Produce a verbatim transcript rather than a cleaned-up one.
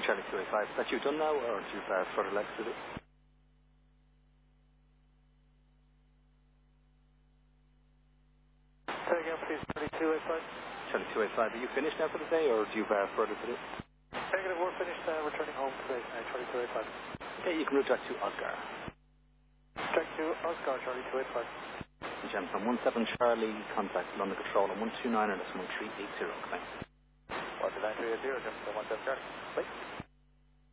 Charlie two eight five. Is that you done now, or do you have uh, further legs to do? Say again, please. Charlie two eight five. Charlie two eight five. Are you finished now for the day, or do you have uh, further to do? Negative, we're finished uh, returning home today. Uh, Charlie two eight five. Okay, you can route that to Oscar. Check to Oscar, Charlie two eight five. Gentlemen, from one seven Charlie, contact London Control on one two nine or one three eight zero. Thanks. one two nine three eight zero, Jim, one seven Charlie. Bye.